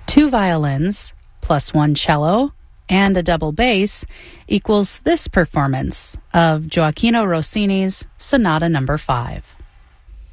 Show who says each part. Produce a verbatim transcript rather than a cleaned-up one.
Speaker 1: Two violins plus one cello and a double bass equals this performance of Gioacchino Rossini's Sonata Number five.